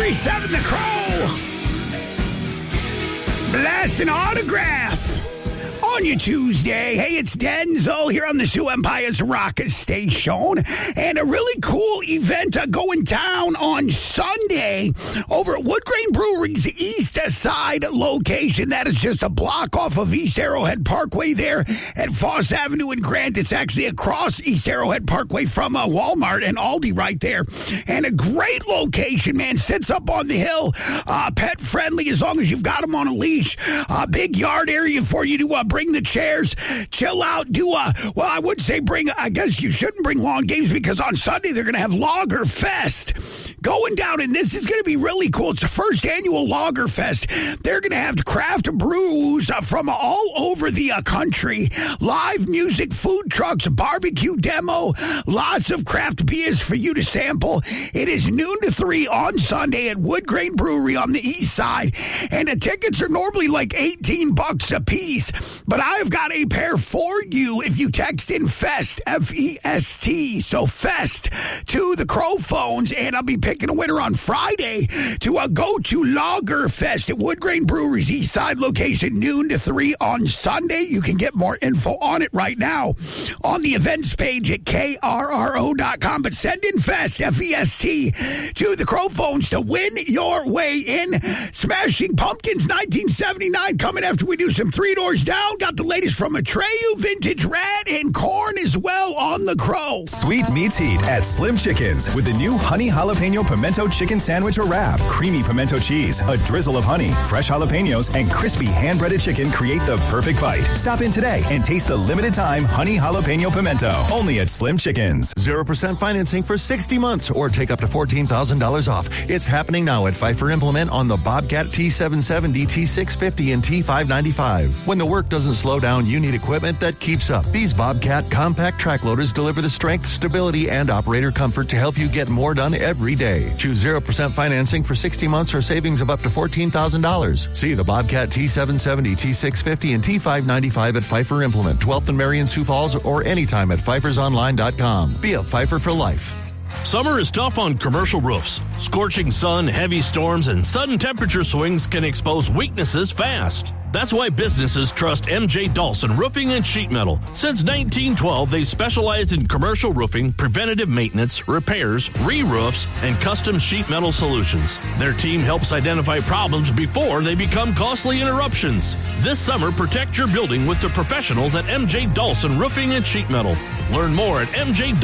93.7 The Crow. Blast an autograph on your Tuesday. Hey, it's Denzel here on the Sioux Empire's Rock Station. And a really cool event going down on Sunday over at Wood Grain Brewery's East Side location. That is just a block off of East Arrowhead Parkway there at Foss Avenue in Grant. It's actually across East Arrowhead Parkway from Walmart and Aldi right there. And a great location, man. Sits up on the hill. Pet friendly as long as you've got them on a leash. Big yard area for you to bring the chairs, chill out, do I would say I guess you shouldn't bring long games because on Sunday they're going to have Lager Fest going down, and this is going to be really cool. It's the first annual Lager Fest. They're going to have craft brews from all over the country, live music, food trucks, barbecue demo, lots of craft beers for you to sample. It is noon to 3 on Sunday at Wood Grain Brewery on the east side, and the tickets are normally like $18 a piece, but I've got a pair for you if you text in FEST, F-E-S-T, so FEST to the Crow phones, and I'll be picking a winner on Friday to go to Lager Fest at Wood Grain Brewery's East Side location, noon to 3 on Sunday. You can get more info on it right now on the events page at KRRO.com, but send in FEST, F-E-S-T, to the Crow phones to win your way in. Smashing Pumpkins 1979 coming after we do some Three Doors Down. Got the latest from Atreyu, Vintage Rat, and Korn as well on the Crow. Sweet meets heat at Slim Chickens with the new honey jalapeno pimento chicken sandwich or wrap. Creamy pimento cheese, a drizzle of honey, fresh jalapenos, and crispy hand-breaded chicken create the perfect bite. Stop in today and taste the limited time honey jalapeno pimento. Only at Slim Chickens. 0% financing for 60 months or take up to $14,000 off. It's happening now at Pfeiffer Implement on the Bobcat T770, T650, and T595. When the work doesn't slow down, you need equipment that keeps up. These Bobcat compact track loaders deliver the strength, stability, and operator comfort to help you get more done every day. Choose 0% financing for 60 months or savings of up to $14,000. See the Bobcat T770, T650, and T595 at Pfeiffer Implement, 12th and Marion, Sioux Falls, or anytime at pfeiffersonline.com. Be a Pfeiffer for life. Summer is tough on commercial roofs. Scorching sun, heavy storms, and sudden temperature swings can expose weaknesses fast. That's why businesses trust M.J. Dawson Roofing and Sheet Metal. Since 1912, they specialized in commercial roofing, preventative maintenance, repairs, re-roofs, and custom sheet metal solutions. Their team helps identify problems before they become costly interruptions. This summer, protect your building with the professionals at M.J. Dawson Roofing and Sheet Metal. Learn more at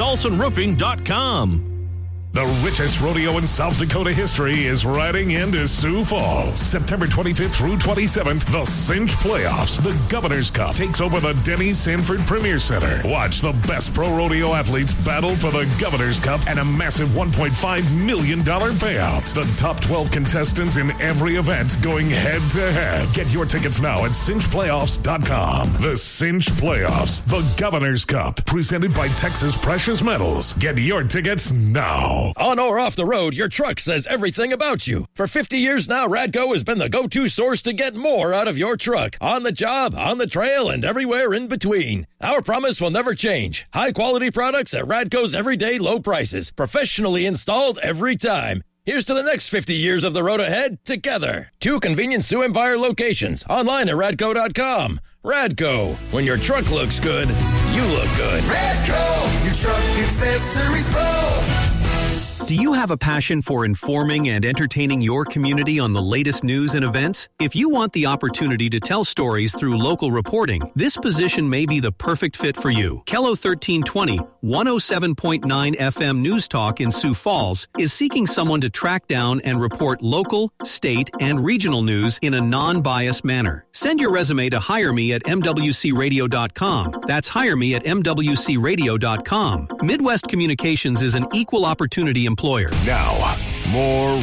mjdawsonroofing.com. The richest rodeo in South Dakota history is riding into Sioux Falls. September 25th through 27th, the Cinch Playoffs. The Governor's Cup takes over the Denny Sanford Premier Center. Watch the best pro rodeo athletes battle for the Governor's Cup and a massive $1.5 million payout. The top 12 contestants in every event going head-to-head. Get your tickets now at cinchplayoffs.com. The Cinch Playoffs, the Governor's Cup, presented by Texas Precious Metals. Get your tickets now. On or off the road, your truck says everything about you. For 50 years now, Radco has been the go-to source to get more out of your truck. On the job, on the trail, and everywhere in between. Our promise will never change. High-quality products at Radco's everyday low prices. Professionally installed every time. Here's to the next 50 years of the road ahead together. 2 convenient Sioux Empire locations. Online at radco.com. Radco. When your truck looks good, you look good. Radco, your truck accessories pro. Do you have a passion for informing and entertaining your community on the latest news and events? If you want the opportunity to tell stories through local reporting, this position may be the perfect fit for you. Kello 1320, 107.9 FM News Talk in Sioux Falls is seeking someone to track down and report local, state, and regional news in a non-biased manner. Send your resume to hireme@mwcradio.com. That's hireme@mwcradio.com. Midwest Communications is an equal opportunity employer. Now, more